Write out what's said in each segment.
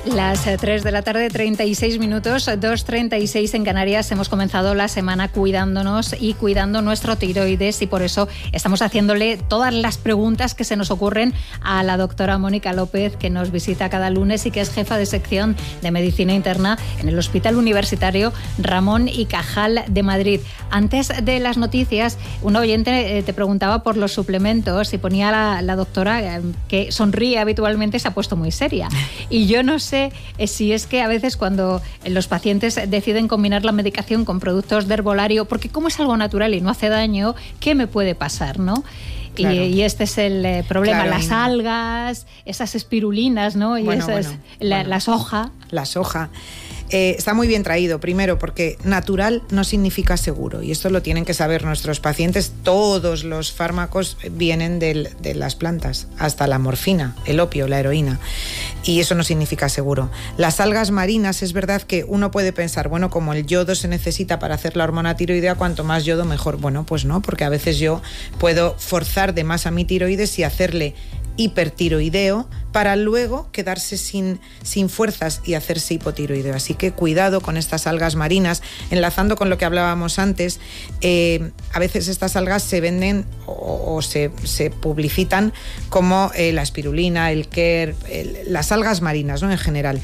Las 3 de la tarde, 36 minutos, 2:36 en Canarias. Hemos comenzado la semana cuidándonos y cuidando nuestro tiroides, y por eso estamos haciéndole todas las preguntas que se nos ocurren a la doctora Mónica López, que nos visita cada lunes y que es jefa de sección de Medicina Interna en el Hospital Universitario Ramón y Cajal de Madrid. Antes de las noticias, un oyente te preguntaba por los suplementos y ponía la doctora que sonríe habitualmente, se ha puesto muy seria. Y yo no sé si es que a veces cuando los pacientes deciden combinar la medicación con productos de herbolario, porque como es algo natural y no hace daño, ¿qué me puede pasar, no? Claro. Y este es el problema, claro, las algas, esas espirulinas, ¿no? Y la soja. La soja. Está muy bien traído, primero porque natural no significa seguro, y esto lo tienen que saber nuestros pacientes. Todos los fármacos vienen de las plantas, hasta la morfina, el opio, la heroína, y eso no significa seguro. Las algas marinas, es verdad que uno puede pensar, bueno, como el yodo se necesita para hacer la hormona tiroidea, cuanto más yodo mejor. Bueno, pues no, porque a veces yo puedo forzar de más a mi tiroides y hacerle hipertiroideo para luego quedarse sin fuerzas y hacerse hipotiroideo. Así que cuidado con estas algas marinas. Enlazando con lo que hablábamos antes, a veces estas algas se venden o se publicitan como la espirulina, el quer, las algas marinas, ¿no? En general,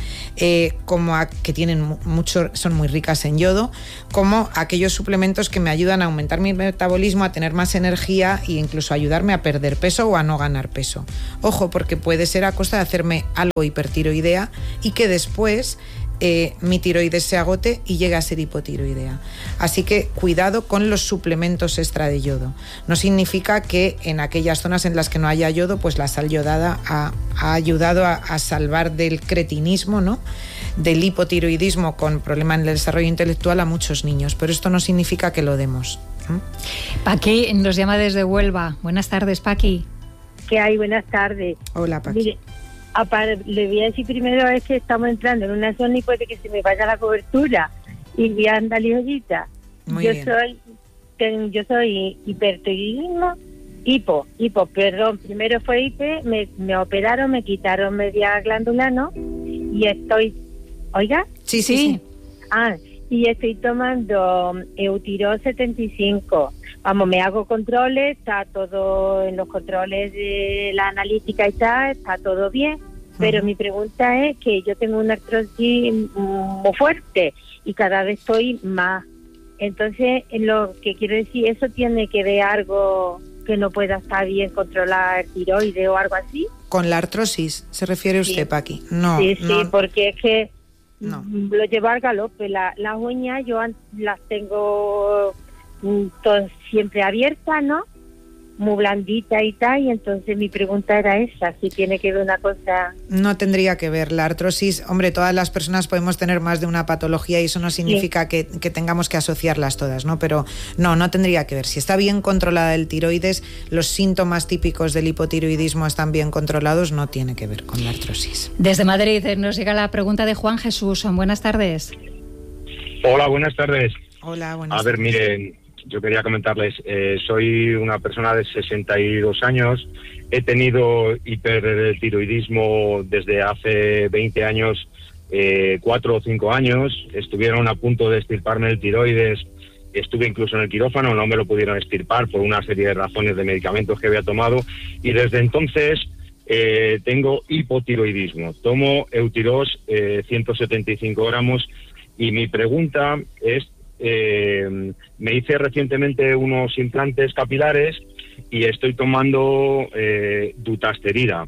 que tienen son muy ricas en yodo, como aquellos suplementos que me ayudan a aumentar mi metabolismo, a tener más energía e incluso ayudarme a perder peso o a no ganar peso. Ojo, porque puede ser a costa de hacerme algo hipertiroidea y que después mi tiroides se agote y llegue a ser hipotiroidea. Así que cuidado con los suplementos extra de yodo. No significa que en aquellas zonas en las que no haya yodo, pues la sal yodada ha ayudado a salvar del cretinismo, ¿no? Del hipotiroidismo con problema en el desarrollo intelectual a muchos niños, pero esto no significa que lo demos. Paqui nos llama desde Huelva. Buenas tardes, Paqui. ¿Qué hay? Buenas tardes. Hola, Paqui. Mire, le voy a decir primero es que estamos entrando en una zona y puede que se me vaya la cobertura y voy a andar ligerita. Yo soy hipertiroidismo, perdón, primero fue hipe, me operaron, me quitaron media glándula, ¿no? Y estoy, ¿oiga? Sí. Y estoy tomando Eutirox 75. Vamos, me hago controles, está todo en los controles de la analítica y tal, está todo bien, pero mi pregunta es que yo tengo una artrosis muy fuerte y cada vez estoy más. Entonces, lo que quiero decir, ¿eso tiene que ver algo que no pueda estar bien controlar tiroides o algo así? ¿Con la artrosis se refiere usted, Paqui? No. Sí, porque es que no. Lo llevo al galope. Las uñas yo las tengo siempre abiertas, ¿no? Muy blandita y tal, y entonces mi pregunta era esa, si tiene que ver una cosa... No tendría que ver. La artrosis, hombre, todas las personas podemos tener más de una patología y eso no significa que tengamos que asociarlas todas, ¿no? Pero no tendría que ver. Si está bien controlada el tiroides, los síntomas típicos del hipotiroidismo están bien controlados, no tiene que ver con la artrosis. Desde Madrid nos llega la pregunta de Juan Jesús. Buenas tardes. Hola, buenas tardes. Hola, buenas tardes. A ver, miren, yo quería comentarles, soy una persona de 62 años, he tenido hipertiroidismo desde hace 20 años, 4 o 5 años, estuvieron a punto de extirparme el tiroides, estuve incluso en el quirófano, no me lo pudieron extirpar por una serie de razones de medicamentos que había tomado, y desde entonces tengo hipotiroidismo, tomo Eutirox 175 gramos, y mi pregunta es, me hice recientemente unos implantes capilares y estoy tomando dutasterida.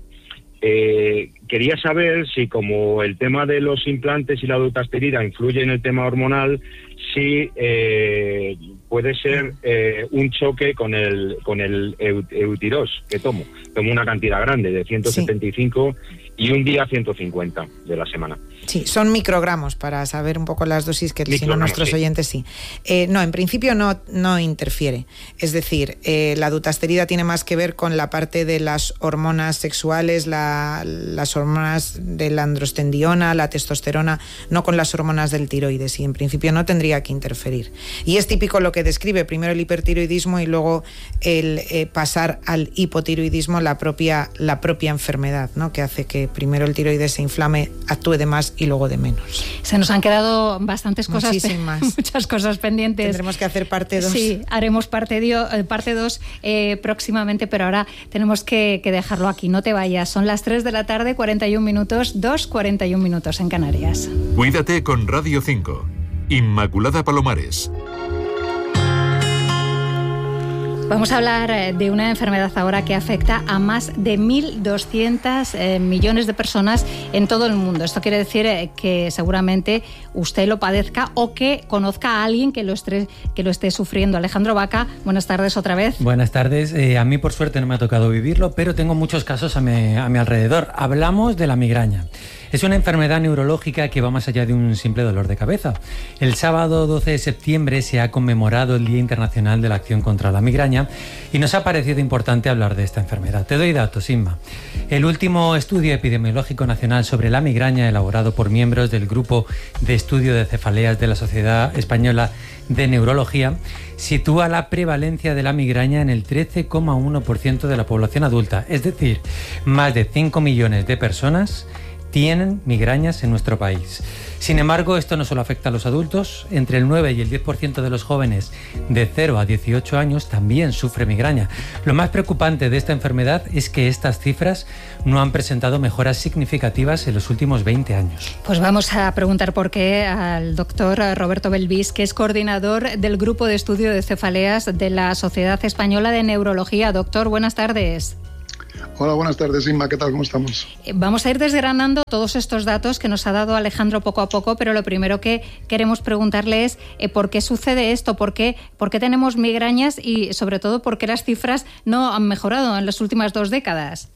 Quería saber si, como el tema de los implantes y la dutasterida influye en el tema hormonal, si puede ser un choque con el Eutirox que tomo. Tomo una cantidad grande de 175 y un día 150 de la semana. Sí, son microgramos para saber un poco las dosis, que si no nuestros oyentes sí. No, en principio no interfiere. Es decir, la dutasterida tiene más que ver con la parte de las hormonas sexuales, las hormonas de la androstendiona, la testosterona, no con las hormonas del tiroides, y en principio no tendría que interferir. Y es típico lo que describe, primero el hipertiroidismo y luego el pasar al hipotiroidismo, la propia enfermedad, ¿no? Que hace que que primero el tiroides se inflame, actúe de más y luego de menos. Se nos han quedado bastantes cosas, muchas cosas pendientes. Tendremos que hacer parte 2. Sí, haremos parte 2 próximamente, pero ahora tenemos que dejarlo aquí. No te vayas, son las 3 de la tarde, 41 minutos, 2:41 minutos en Canarias. Cuídate con Radio 5. Inmaculada Palomares. Vamos a hablar de una enfermedad ahora que afecta a más de 1.200 millones de personas en todo el mundo. Esto quiere decir que seguramente usted lo padezca o que conozca a alguien que lo esté sufriendo. Alejandro Vaca, buenas tardes otra vez. Buenas tardes. A mí por suerte no me ha tocado vivirlo, pero tengo muchos casos a mi alrededor. Hablamos de la migraña. Es una enfermedad neurológica que va más allá de un simple dolor de cabeza. El sábado 12 de septiembre se ha conmemorado el Día Internacional de la Acción contra la Migraña y nos ha parecido importante hablar de esta enfermedad. Te doy datos, Inma. El último estudio epidemiológico nacional sobre la migraña, elaborado por miembros del Grupo de Estudio de Cefaleas de la Sociedad Española de Neurología, sitúa la prevalencia de la migraña en el 13,1% de la población adulta, es decir, más de 5 millones de personas tienen migrañas en nuestro país. Sin embargo, esto no solo afecta a los adultos. Entre el 9 y el 10% de los jóvenes de 0 a 18 años también sufre migraña. Lo más preocupante de esta enfermedad es que estas cifras no han presentado mejoras significativas en los últimos 20 años. Pues vamos a preguntar por qué al doctor Roberto Belvis, que es coordinador del Grupo de Estudio de Cefaleas de la Sociedad Española de Neurología. Doctor, buenas tardes. Hola, buenas tardes, Inma. ¿Qué tal? ¿Cómo estamos? Vamos a ir desgranando todos estos datos que nos ha dado Alejandro poco a poco, pero lo primero que queremos preguntarle es ¿por qué sucede esto? ¿Por qué tenemos migrañas? Y sobre todo, ¿por qué las cifras no han mejorado en las últimas 2 décadas?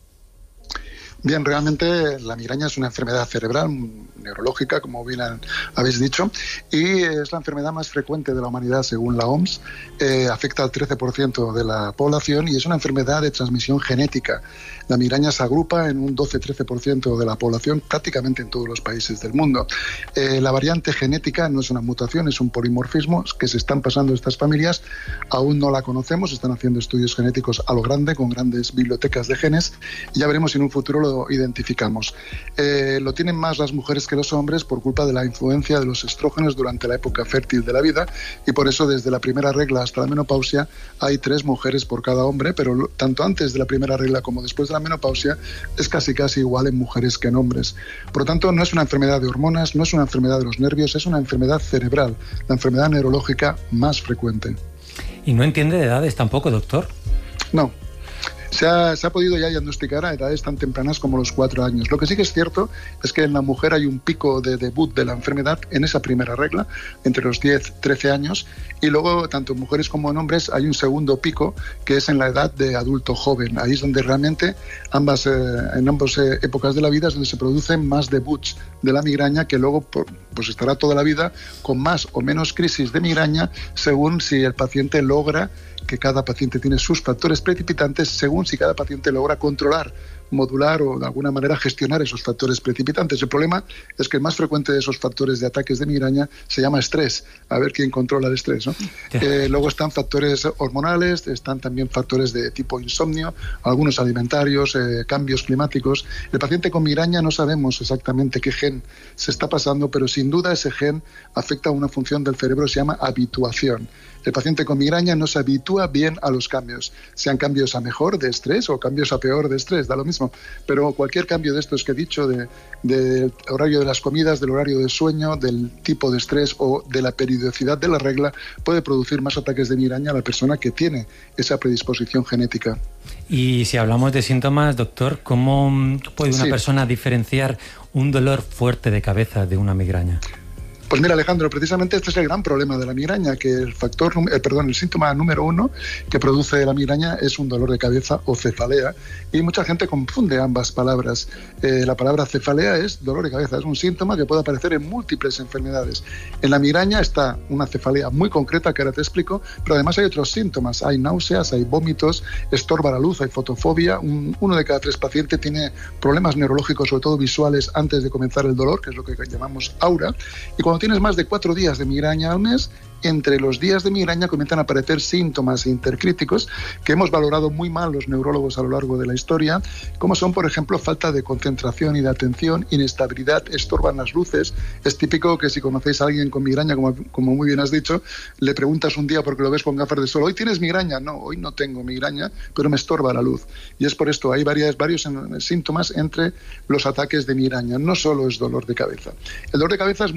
Bien, realmente la migraña es una enfermedad cerebral, neurológica, como bien habéis dicho, y es la enfermedad más frecuente de la humanidad según la OMS. Afecta al 13% de la población y es una enfermedad de transmisión genética. La migraña se agrupa en un 12-13% de la población prácticamente en todos los países del mundo. La variante genética no es una mutación, es un polimorfismo que se están pasando estas familias. Aún no la conocemos, están haciendo estudios genéticos a lo grande, con grandes bibliotecas de genes, y ya veremos si en un futuro lo identificamos. Lo tienen más las mujeres que los hombres por culpa de la influencia de los estrógenos durante la época fértil de la vida, y por eso desde la primera regla hasta la menopausia hay 3 mujeres por cada hombre, pero tanto antes de la primera regla como después de la menopausia es casi igual en mujeres que en hombres. Por lo tanto, no es una enfermedad de hormonas, no es una enfermedad de los nervios, es una enfermedad cerebral, la enfermedad neurológica más frecuente. ¿Y no entiende de edades tampoco, doctor? No. Se ha podido ya diagnosticar a edades tan tempranas como los 4 años. Lo que sí que es cierto es que en la mujer hay un pico de debut de la enfermedad en esa primera regla, entre los 10-13 años, y luego tanto en mujeres como en hombres hay un segundo pico que es en la edad de adulto joven. Ahí es donde realmente en ambas épocas de la vida es donde se producen más debuts de la migraña, que luego pues estará toda la vida con más o menos crisis de migraña según si el paciente logra, que cada paciente tiene sus factores precipitantes, según si cada paciente logra controlar, modular o de alguna manera gestionar esos factores precipitantes. El problema es que el más frecuente de esos factores de ataques de migraña se llama estrés. A ver quién controla el estrés, ¿no? Luego están factores hormonales, están también factores de tipo insomnio, algunos alimentarios, cambios climáticos. El paciente con migraña no sabemos exactamente qué gen se está pasando, pero sin duda ese gen afecta a una función del cerebro que se llama habituación. El paciente con migraña no se habitúa bien a los cambios, sean cambios a mejor de estrés o cambios a peor de estrés, da lo mismo. Pero cualquier cambio de estos que he dicho, del horario de las comidas, del horario de sueño, del tipo de estrés o de la periodicidad de la regla, puede producir más ataques de migraña a la persona que tiene esa predisposición genética. Y si hablamos de síntomas, doctor, ¿cómo puede una persona diferenciar un dolor fuerte de cabeza de una migraña? Pues mira, Alejandro, precisamente este es el gran problema de la migraña, que el síntoma número 1 que produce la migraña es un dolor de cabeza o cefalea, y mucha gente confunde ambas palabras. La palabra cefalea es dolor de cabeza, es un síntoma que puede aparecer en múltiples enfermedades. En la migraña está una cefalea muy concreta, que ahora te explico, pero además hay otros síntomas, hay náuseas, hay vómitos, estorba la luz, hay fotofobia. 1 de cada 3 pacientes tiene problemas neurológicos, sobre todo visuales, antes de comenzar el dolor, que es lo que llamamos aura, y cuando tienes más de 4 días de migraña al mes, entre los días de migraña comienzan a aparecer síntomas intercríticos que hemos valorado muy mal los neurólogos a lo largo de la historia, como son, por ejemplo, falta de concentración y de atención, inestabilidad, estorban las luces. Es típico que si conocéis a alguien con migraña, como muy bien has dicho, le preguntas un día porque lo ves con gafas de sol, ¿hoy tienes migraña? No, hoy no tengo migraña, pero me estorba la luz. Y es por esto, hay varios síntomas entre los ataques de migraña. No solo es dolor de cabeza. El dolor de cabeza es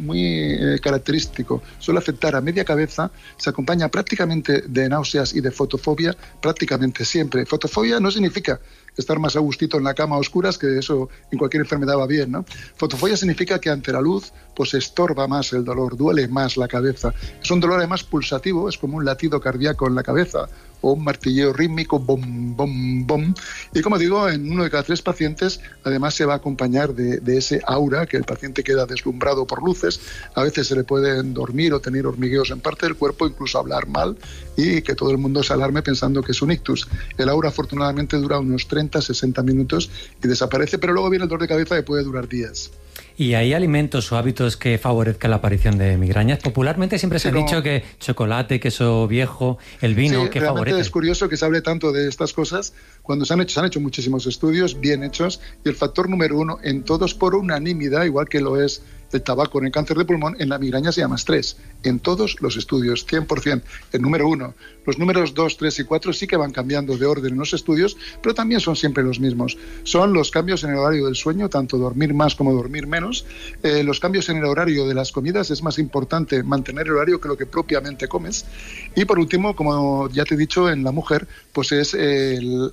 muy característico. Suele afectar a media cabeza, se acompaña prácticamente de náuseas y de fotofobia, prácticamente siempre. Fotofobia no significa estar más a gustito en la cama a oscuras, que eso en cualquier enfermedad va bien, ¿no? Fotofobia significa que ante la luz pues estorba más el dolor, duele más la cabeza. Es un dolor además pulsativo, es como un latido cardíaco en la cabeza o un martilleo rítmico, bom, bom, bom. Y como digo, en 1 de cada 3 pacientes además se va a acompañar de ese aura, que el paciente queda deslumbrado por luces. A veces se le pueden dormir o tener hormigueos en parte del cuerpo, incluso hablar mal, y que todo el mundo se alarme pensando que es un ictus. El aura afortunadamente dura unos 30-60 minutos y desaparece, pero luego viene el dolor de cabeza que puede durar días. ¿Y hay alimentos o hábitos que favorezcan la aparición de migrañas? Popularmente siempre se ha dicho que chocolate, queso viejo, el vino, que favorece. Es curioso que se hable tanto de estas cosas cuando se han hecho muchísimos estudios bien hechos, y el factor número 1 en todos por unanimidad, igual que lo es el tabaco en el cáncer de pulmón, en la migraña se llama estrés. En todos los estudios, 100%, el número 1. Los números 2, 3 y 4 sí que van cambiando de orden en los estudios, pero también son siempre los mismos. Son los cambios en el horario del sueño, tanto dormir más como dormir menos. Los cambios en el horario de las comidas, es más importante mantener el horario que lo que propiamente comes. Y por último, como ya te he dicho, en la mujer, pues es el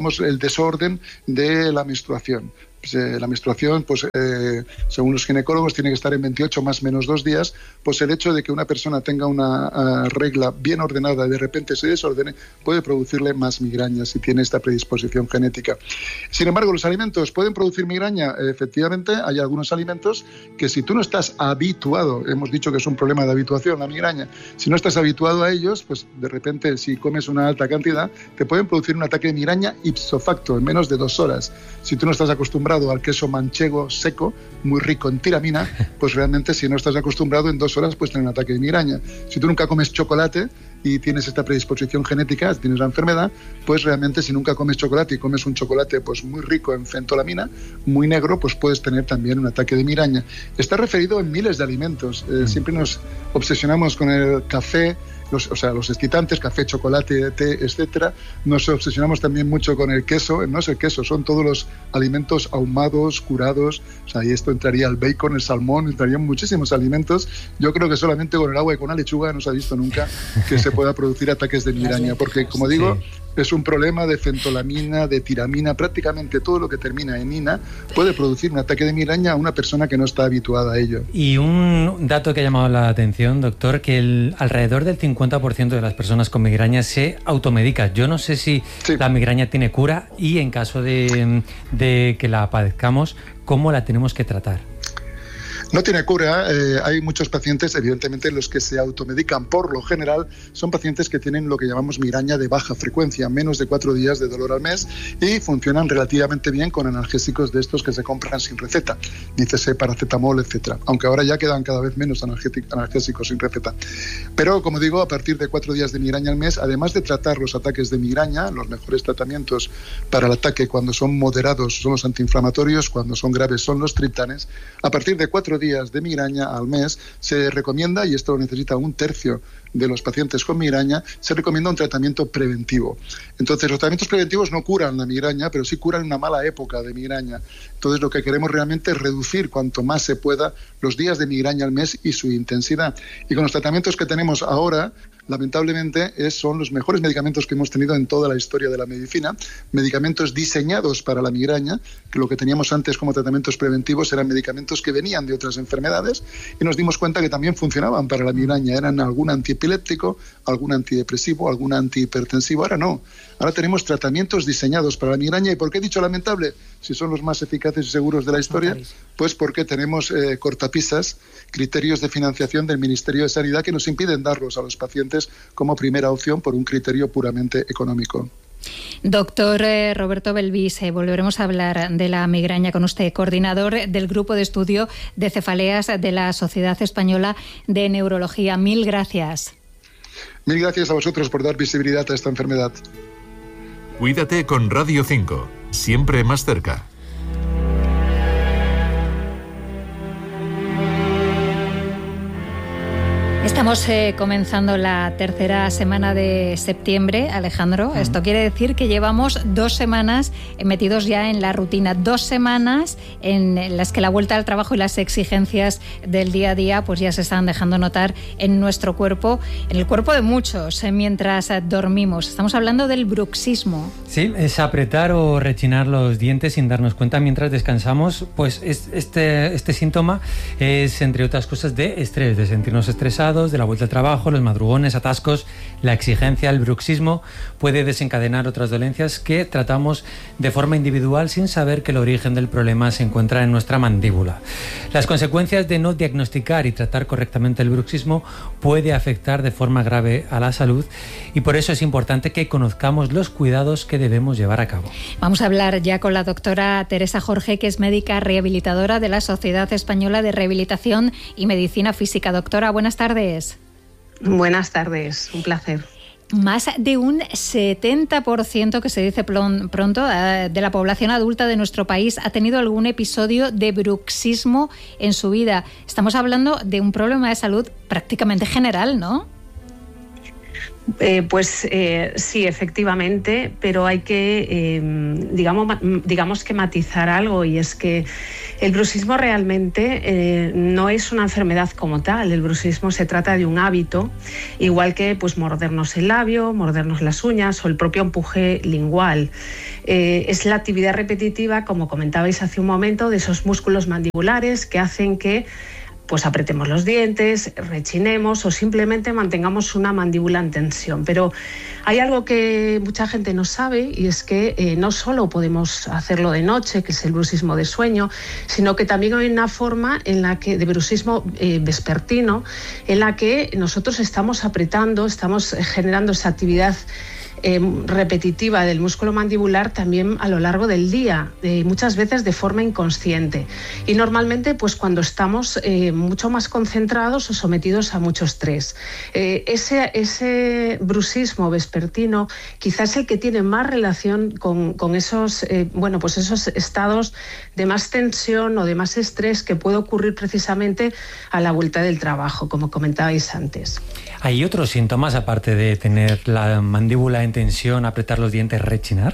desorden de la menstruación. La menstruación, según los ginecólogos, tiene que estar en 28 más menos 2 días. Pues el hecho de que una persona tenga una regla bien ordenada y de repente se desordene puede producirle más migraña si tiene esta predisposición genética. Sin embargo, ¿los alimentos pueden producir migraña? Efectivamente, hay algunos alimentos que si tú no estás habituado, hemos dicho que es un problema de habituación la migraña, si no estás habituado a ellos, pues de repente si comes una alta cantidad te pueden producir un ataque de migraña ipso facto en menos de 2 horas. Si tú no estás acostumbrado al queso manchego seco, muy rico en tiramina, pues realmente si no estás acostumbrado, en 2 horas puedes tener un ataque de migraña. Si tú nunca comes chocolate y tienes esta predisposición genética, tienes la enfermedad, pues realmente si nunca comes chocolate y comes un chocolate pues muy rico en fentolamina, muy negro, pues puedes tener también un ataque de migraña. Está referido en miles de alimentos. Siempre nos obsesionamos con el café, los excitantes, café, chocolate, té, etcétera. Nos obsesionamos también mucho con el queso. No es el queso, son todos los alimentos ahumados, curados. Y esto entraría el bacon, el salmón, entrarían muchísimos alimentos. Yo creo que solamente con el agua y con la lechuga no se ha visto nunca que se pueda producir ataques de migraña, porque como digo, es un problema de fentolamina, de tiramina, prácticamente todo lo que termina en ina puede producir un ataque de migraña a una persona que no está habituada a ello. Y un dato que ha llamado la atención, doctor, que alrededor del 50% de las personas con migraña se automedica. Yo no sé si la migraña tiene cura y en caso de que la padezcamos, ¿cómo la tenemos que tratar? No tiene cura. Hay muchos pacientes, evidentemente, los que se automedican. Por lo general, son pacientes que tienen lo que llamamos migraña de baja frecuencia, menos de 4 días de dolor al mes, y funcionan relativamente bien con analgésicos de estos que se compran sin receta, dícese paracetamol, etcétera. Aunque ahora ya quedan cada vez menos analgésicos sin receta. Pero, como digo, a partir de 4 días de migraña al mes, además de tratar los ataques de migraña, los mejores tratamientos para el ataque cuando son moderados son los antiinflamatorios, cuando son graves son los triptanes. A partir de 4 días de migraña al mes se recomienda, y esto lo necesita 1/3 de los pacientes con migraña, se recomienda un tratamiento preventivo. Entonces, los tratamientos preventivos no curan la migraña, pero sí curan una mala época de migraña. Entonces, lo que queremos realmente es reducir cuanto más se pueda los días de migraña al mes y su intensidad. Y con los tratamientos que tenemos ahora, lamentablemente, son los mejores medicamentos que hemos tenido en toda la historia de la medicina, medicamentos diseñados para la migraña, que lo que teníamos antes como tratamientos preventivos eran medicamentos que venían de otras enfermedades, y nos dimos cuenta que también funcionaban para la migraña, eran algún antiepiléptico, algún antidepresivo, algún antihipertensivo. Ahora no, ahora tenemos tratamientos diseñados para la migraña. ¿Y por qué he dicho lamentable? Si son los más eficaces y seguros de la historia, pues porque tenemos cortapisas, criterios de financiación del Ministerio de Sanidad que nos impiden darlos a los pacientes como primera opción por un criterio puramente económico. Doctor Roberto Belvis, volveremos a hablar de la migraña con usted, coordinador del Grupo de Estudio de Cefaleas de la Sociedad Española de Neurología. Mil gracias. Mil gracias a vosotros por dar visibilidad a esta enfermedad. Cuídate con Radio 5, siempre más cerca. Estamos comenzando la tercera semana de septiembre, Alejandro. Esto quiere decir que llevamos 2 semanas metidos ya en la rutina, 2 semanas en las que la vuelta al trabajo y las exigencias del día a día pues ya se están dejando notar en nuestro cuerpo, en el cuerpo de muchos, mientras dormimos. Estamos hablando del bruxismo. Sí, es apretar o rechinar los dientes sin darnos cuenta mientras descansamos. Pues este síntoma es, entre otras cosas, de estrés, de sentirnos estresados, de la vuelta al trabajo, los madrugones, atascos, la exigencia. El bruxismo puede desencadenar otras dolencias que tratamos de forma individual sin saber que el origen del problema se encuentra en nuestra mandíbula. Las consecuencias de no diagnosticar y tratar correctamente el bruxismo puede afectar de forma grave a la salud y por eso es importante que conozcamos los cuidados que debemos llevar a cabo. Vamos a hablar ya con la doctora Teresa Jorge, que es médica rehabilitadora de la Sociedad Española de Rehabilitación y Medicina Física. Doctora, buenas tardes. Buenas tardes, un placer. Más de un 70%, que se dice pronto, de la población adulta de nuestro país ha tenido algún episodio de bruxismo en su vida. Estamos hablando de un problema de salud prácticamente general, ¿no? Sí, efectivamente, pero hay que, digamos que matizar algo, y es que el bruxismo realmente no es una enfermedad como tal. El bruxismo se trata de un hábito, igual que pues mordernos el labio, mordernos las uñas o el propio empuje lingual. Es la actividad repetitiva, como comentabais hace un momento, de esos músculos mandibulares que hacen que pues apretemos los dientes, rechinemos o simplemente mantengamos una mandíbula en tensión. Pero hay algo que mucha gente no sabe, y es que no solo podemos hacerlo de noche, que es el bruxismo de sueño, sino que también hay una forma en la que, de bruxismo vespertino, en la que nosotros estamos apretando, estamos generando esa actividad repetitiva del músculo mandibular también a lo largo del día, muchas veces de forma inconsciente, y normalmente pues cuando estamos mucho más concentrados o sometidos a mucho estrés. Ese bruxismo vespertino quizás es el que tiene más relación con esos esos estados de más tensión o de más estrés que puede ocurrir precisamente a la vuelta del trabajo, como comentabais antes. ¿Hay otros síntomas aparte de tener la mandíbula en tensión, apretar los dientes, rechinar?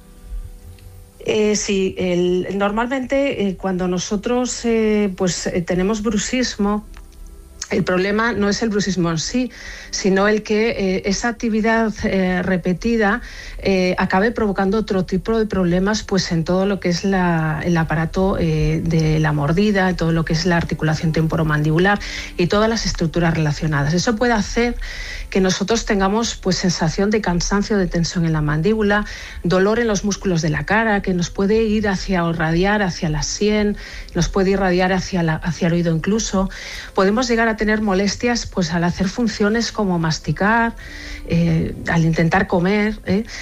Sí, normalmente cuando nosotros tenemos bruxismo, el problema no es el bruxismo en sí, sino el que esa actividad repetida acabe provocando otro tipo de problemas pues en todo lo que es el aparato de la mordida, en todo lo que es la articulación temporomandibular y todas las estructuras relacionadas. Eso puede hacer que nosotros tengamos pues sensación de cansancio, de tensión en la mandíbula, dolor en los músculos de la cara, que nos puede ir irradiar hacia la sien, nos puede irradiar hacia el oído incluso. Podemos llegar a tener molestias pues al hacer funciones como masticar, al intentar comer,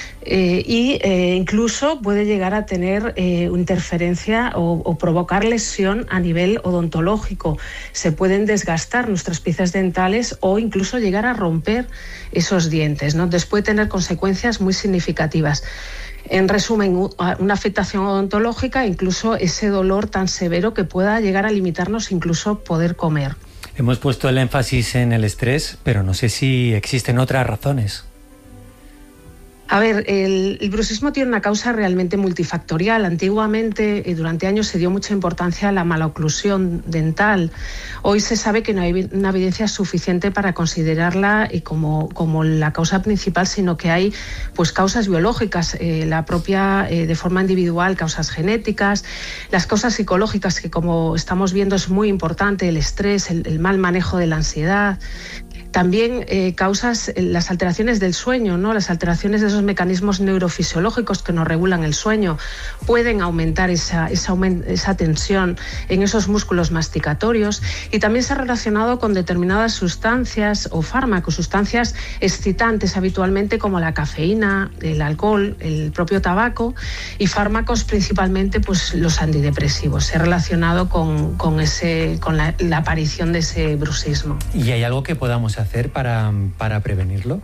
incluso puede llegar a tener interferencia o provocar lesión a nivel odontológico. Se pueden desgastar nuestras piezas dentales o incluso llegar a romper esos dientes, ¿no? Entonces puede tener consecuencias muy significativas. En resumen, una afectación odontológica, incluso ese dolor tan severo que pueda llegar a limitarnos incluso poder comer. Hemos puesto el énfasis en el estrés, pero no sé si existen otras razones. A ver, el bruxismo tiene una causa realmente multifactorial. Antiguamente, durante años, se dio mucha importancia a la maloclusión dental. Hoy se sabe que no hay una evidencia suficiente para considerarla como la causa principal, sino que hay pues causas biológicas, la propia de forma individual, causas genéticas, las causas psicológicas, que como estamos viendo es muy importante, el estrés, el mal manejo de la ansiedad. También causas las alteraciones del sueño, ¿no? Las alteraciones de esos mecanismos neurofisiológicos que nos regulan el sueño pueden aumentar esa tensión en esos músculos masticatorios, y también se ha relacionado con determinadas sustancias o fármacos, sustancias excitantes habitualmente como la cafeína, el alcohol, el propio tabaco, y fármacos principalmente pues los antidepresivos. Se ha relacionado con la aparición de ese bruxismo. ¿Y hay algo que podamos hacer para prevenirlo?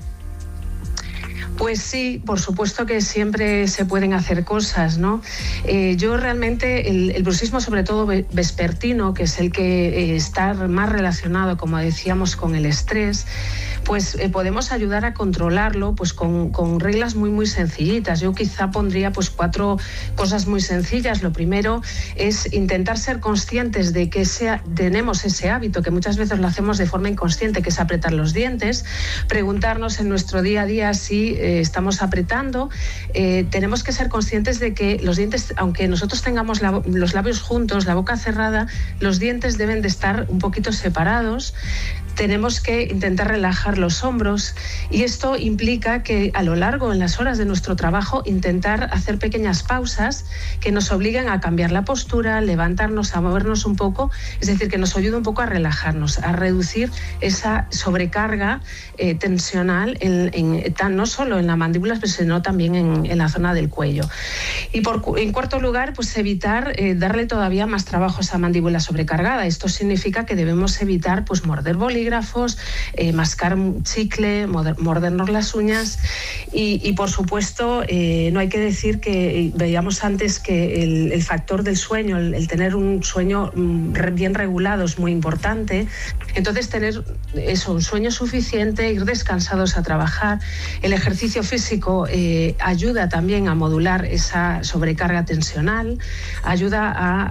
Pues sí, por supuesto que siempre se pueden hacer cosas, ¿no? Yo realmente, el bruxismo, sobre todo vespertino, que es el que está más relacionado, como decíamos, con el estrés, pues podemos ayudar a controlarlo pues con reglas muy, muy sencillitas. Yo quizá pondría pues 4 cosas muy sencillas. Lo primero es intentar ser conscientes de que tenemos ese hábito, que muchas veces lo hacemos de forma inconsciente, que es apretar los dientes. Preguntarnos en nuestro día a día si estamos apretando. Tenemos que ser conscientes de que los dientes, aunque nosotros tengamos los labios juntos, la boca cerrada, los dientes deben de estar un poquito separados. Tenemos que intentar relajar los hombros, y esto implica que a lo largo, en las horas de nuestro trabajo, intentar hacer pequeñas pausas que nos obliguen a cambiar la postura, levantarnos, a movernos un poco, es decir, que nos ayude un poco a relajarnos, a reducir esa sobrecarga tensional no solo en la mandíbula, sino también en la zona del cuello. Y en cuarto lugar, pues evitar darle todavía más trabajo a esa mandíbula sobrecargada. Esto significa que debemos evitar pues morder bolígrafos, mascar chicle, mordernos las uñas, y por supuesto no hay que decir que veíamos antes que el factor del sueño, el tener un sueño bien regulado es muy importante. Entonces tener un sueño suficiente, ir descansados a trabajar. El ejercicio físico ayuda también a modular esa sobrecarga tensional, ayuda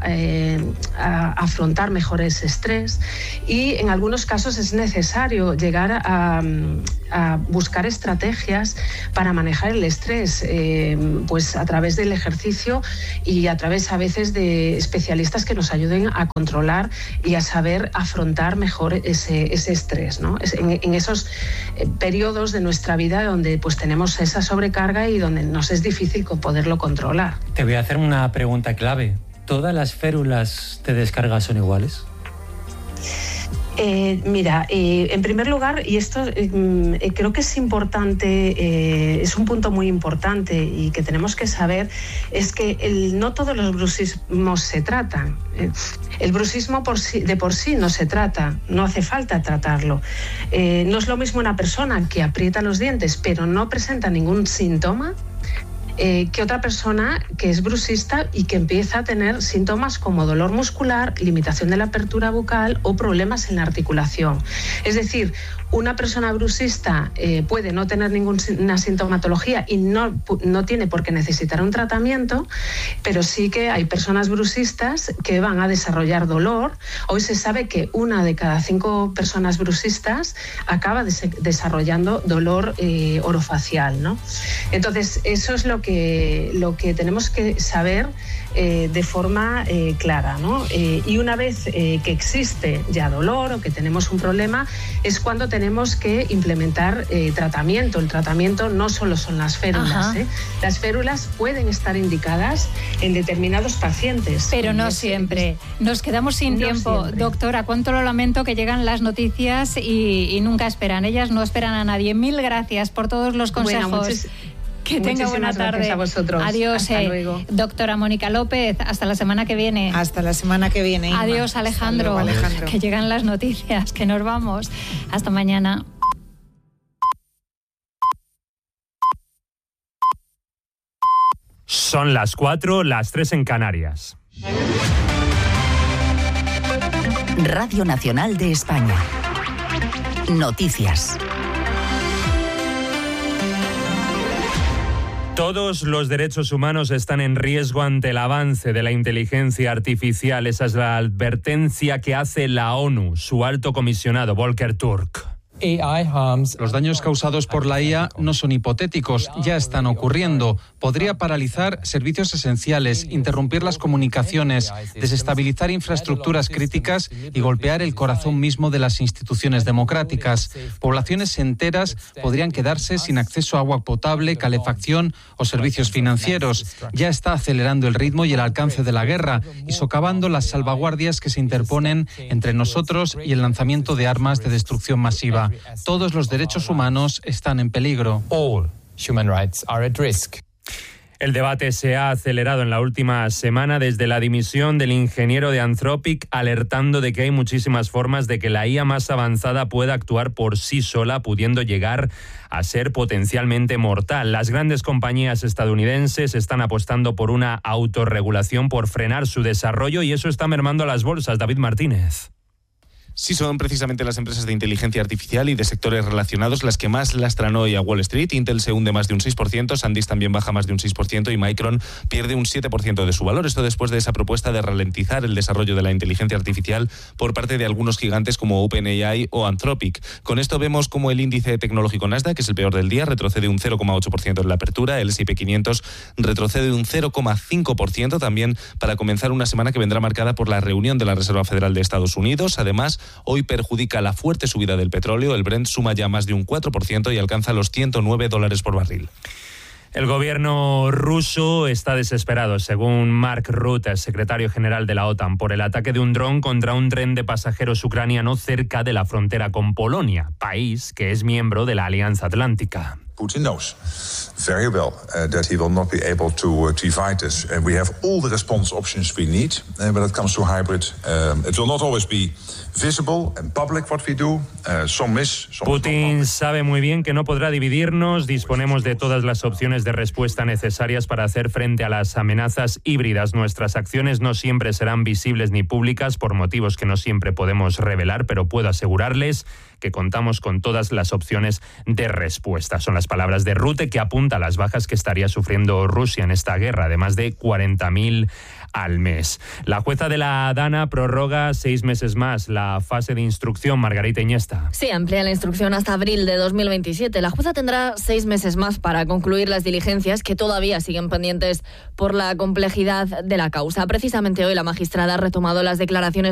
a afrontar mejor ese estrés, y en algunos casos es necesario llegar a buscar estrategias para manejar el estrés, pues a través del ejercicio y a través a veces de especialistas que nos ayuden a controlar y a saber afrontar mejor ese estrés, ¿no? En esos periodos de nuestra vida donde pues tenemos esa sobrecarga y donde nos es difícil poderlo controlar. Te voy a hacer una pregunta clave. ¿Todas las férulas de descarga son iguales? Mira, en primer lugar, y esto creo que es importante, es un punto muy importante y que tenemos que saber, es que no todos los bruxismos se tratan. El bruxismo de por sí no se trata, no hace falta tratarlo. No es lo mismo una persona que aprieta los dientes pero no presenta ningún síntoma, que otra persona que es bruxista y que empieza a tener síntomas como dolor muscular, limitación de la apertura bucal o problemas en la articulación. Es decir, una persona bruxista puede no tener ninguna sintomatología y no tiene por qué necesitar un tratamiento, pero sí que hay personas bruxistas que van a desarrollar dolor. Hoy se sabe que 1 de cada 5 personas bruxistas acaba desarrollando dolor orofacial, ¿no? Entonces, eso es lo que tenemos que saber de forma clara, ¿no? Y una vez que existe ya dolor o que tenemos un problema, es cuando tenemos que implementar tratamiento. El tratamiento no solo son las férulas, Las férulas pueden estar indicadas en determinados pacientes. Pero no siempre. Nos quedamos sin tiempo. Siempre. Doctora, cuánto lo lamento que llegan las noticias y nunca esperan. Ellas no esperan a nadie. Mil gracias por todos los consejos. Bueno, que tenga buena tarde. Gracias a vosotros. Adiós. Hasta luego. Doctora Mónica López, hasta la semana que viene. Hasta la semana que viene, Inma. Adiós, Alejandro. Hasta luego, Alejandro. Que llegan las noticias, que nos vamos. Hasta mañana. Son las 4, las 3 en Canarias. Radio Nacional de España. Noticias. Todos los derechos humanos están en riesgo ante el avance de la inteligencia artificial. Esa es la advertencia que hace la ONU, su alto comisionado Volker Turk. Los daños causados por la IA no son hipotéticos, ya están ocurriendo. Podría paralizar servicios esenciales, interrumpir las comunicaciones, desestabilizar infraestructuras críticas y golpear el corazón mismo de las instituciones democráticas. Poblaciones enteras podrían quedarse sin acceso a agua potable, calefacción o servicios financieros. Ya está acelerando el ritmo y el alcance de la guerra y socavando las salvaguardias que se interponen entre nosotros y el lanzamiento de armas de destrucción masiva. Todos los derechos humanos están en peligro. All human rights are at risk. El debate se ha acelerado en la última semana desde la dimisión del ingeniero de Anthropic, alertando de que hay muchísimas formas de que la IA más avanzada pueda actuar por sí sola, pudiendo llegar a ser potencialmente mortal. Las grandes compañías estadounidenses están apostando por una autorregulación, por frenar su desarrollo, y eso está mermando a las bolsas. David Martínez. Sí, son precisamente las empresas de inteligencia artificial y de sectores relacionados las que más lastran hoy a Wall Street. Intel se hunde más de un 6%, SanDisk también baja más de un 6% y Micron pierde un 7% de su valor. Esto después de esa propuesta de ralentizar el desarrollo de la inteligencia artificial por parte de algunos gigantes como OpenAI o Anthropic. Con esto vemos como el índice tecnológico Nasdaq, que es el peor del día, retrocede un 0,8% en la apertura. El S&P 500 retrocede un 0,5% también para comenzar una semana que vendrá marcada por la reunión de la Reserva Federal de Estados Unidos. Además, hoy perjudica la fuerte subida del petróleo. El Brent suma ya más de un 4% y alcanza los $109 por barril. El gobierno ruso está desesperado, según Mark Rutte, secretario general de la OTAN, por el ataque de un dron contra un tren de pasajeros ucraniano cerca de la frontera con Polonia, país que es miembro de la Alianza Atlántica. Putin knows very well that he will not be able to fight this. We have all the response options we need when it comes to hybrid. It will not always be visible and public what we do. Some is, some Putin sabe muy bien que no podrá dividirnos. Disponemos de todas las opciones de respuesta necesarias para hacer frente a las amenazas híbridas. Nuestras acciones no siempre serán visibles ni públicas por motivos que no siempre podemos revelar, pero puedo asegurarles que contamos con todas las opciones de respuesta. Son las palabras de Rutte, que apunta a las bajas que estaría sufriendo Rusia en esta guerra, de más de 40.000 al mes. La jueza de la Dana prorroga 6 meses más la fase de instrucción. Margarita Iniesta. Sí, amplía la instrucción hasta abril de 2027. La jueza tendrá 6 meses más para concluir las diligencias que todavía siguen pendientes por la complejidad de la causa. Precisamente hoy la magistrada ha retomado las declaraciones